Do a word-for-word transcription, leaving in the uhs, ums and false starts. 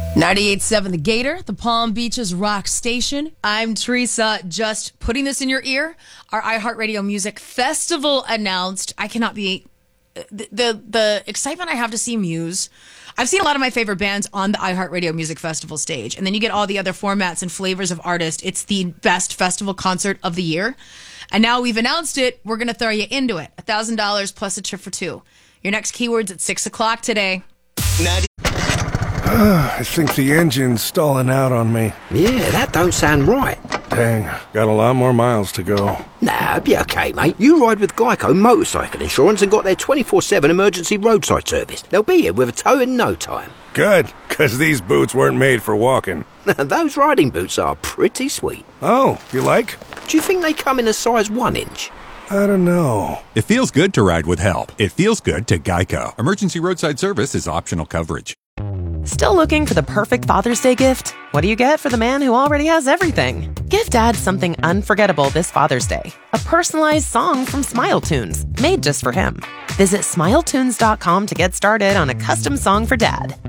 ninety-eight point seven The Gator, the Palm Beaches Rock Station. I'm Teresa, just putting this in your ear. Our iHeartRadio Music Festival announced. I cannot be... The, the the excitement I have to see Muse. I've seen a lot of my favorite bands on the iHeartRadio Music Festival stage, and then you get all the other formats and flavors of artists. It's the best festival concert of the year. And now we've announced it. We're going to throw you into it. one thousand dollars plus a trip for two. Your next keyword's at six o'clock today. I think the engine's stalling out on me. Yeah, that don't sound right. Dang, got a lot more miles to go. Nah, it'll be okay, mate. You ride with Geico Motorcycle Insurance and got their twenty-four seven emergency roadside service. They'll be here with a tow in no time. Good, because these boots weren't made for walking. Those riding boots are pretty sweet. Oh, you like? Do you think they come in a size one inch? I don't know. It feels good to ride with help. It feels good to Geico. Emergency roadside service is optional coverage. Still looking for the perfect Father's Day gift? What do you get for the man who already has everything? Give Dad something unforgettable this Father's Day. A personalized song from Smile Tunes, made just for him. Visit smile tunes dot com to get started on a custom song for Dad.